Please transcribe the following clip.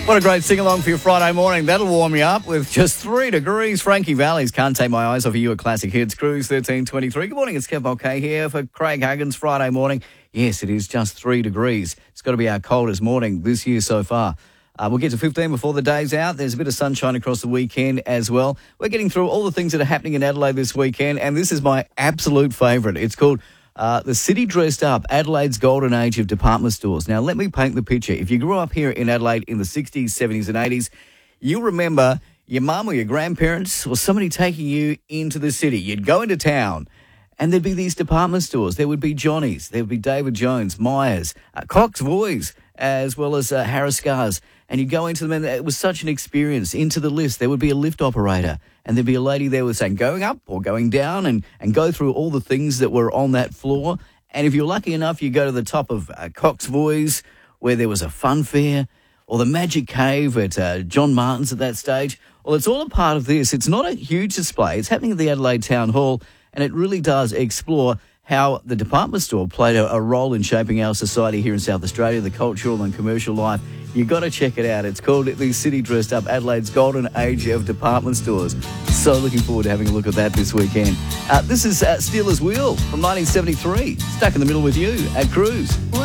What a great sing-along for your Friday morning. That'll warm you up with just 3 degrees. Frankie Valli's Can't Take My Eyes Off of You at Classic Hits. Cruise 1323. Good morning, it's Kev Mulcahy here for Craig Huggins Friday morning. Yes, it is just 3 degrees. It's got to be our coldest morning this year so far. We'll get to 15 before the day's out. There's a bit of sunshine across the weekend as well. We're getting through all the things that are happening in Adelaide this weekend, and this is my absolute favourite. It's called The City Dressed Up, Adelaide's Golden Age of Department Stores. Now, let me paint the picture. If you grew up here in Adelaide in the 60s, 70s and 80s, you remember your mum or your grandparents or somebody taking you into the city. You'd go into town and there'd be these department stores. There would be Johnny's, there would be David Jones, Myers, Cox Voice, as well as Harris Scars. And you'd go into them and it was such an experience. Into the list, there would be a lift operator and there'd be a lady there with saying going up or going down and go through all the things that were on that floor. And if you're lucky enough, you go to the top of Cox Voice where there was a fun fair, or the Magic Cave at John Martin's at that stage. Well, it's all a part of this. It's not a huge display. It's happening at the Adelaide Town Hall, and it really does explore how the department store played a role in shaping our society here in South Australia, the cultural and commercial life. You've got to check it out. It's called The City Dressed Up, Adelaide's Golden Age of Department Stores. So looking forward to having a look at that this weekend. This is Steelers Wheel from 1973, stuck in the middle with you at Cruise.